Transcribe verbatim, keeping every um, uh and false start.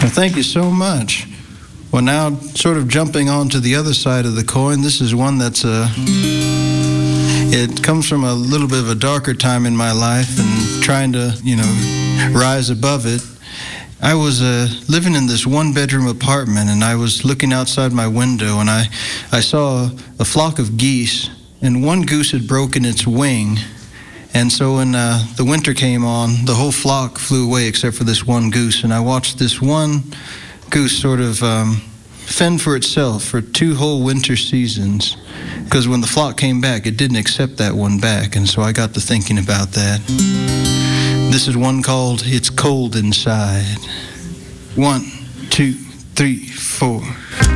Well, thank you so much. Well, now sort of jumping on to the other side of the coin, this is one that's a... It comes from a little bit of a darker time in my life and trying to, you know, rise above it. I was uh, living in this one-bedroom apartment, and I was looking outside my window, and I, I saw a, a flock of geese, and one goose had broken its wing. And so when uh, the winter came on, the whole flock flew away except for this one goose, and I watched this one goose sort of um, fend for itself for two whole winter seasons. Because when the flock came back, it didn't accept that one back, and so I got to thinking about that. This is one called It's Cold Inside. One, two, three, four.